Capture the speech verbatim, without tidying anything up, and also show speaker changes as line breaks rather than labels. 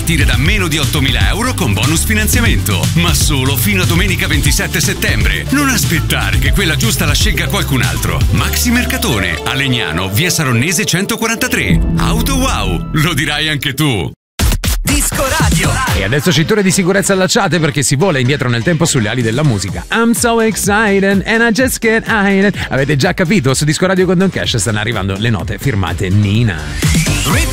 partire da meno di ottomila euro con bonus finanziamento. Ma solo fino a domenica ventisette settembre. Non aspettare che quella giusta la scelga qualcun altro. Maxi Mercatone, a Legnano, via Saronnese centoquarantatré. Auto wow, lo dirai anche tu.
Disco Radio.
E adesso cinture di sicurezza allacciate perché si vola indietro nel tempo sulle ali della musica. I'm so excited and I just get excited. Avete già capito? Su Disco Radio con Don Cash stanno arrivando le note firmate Nina.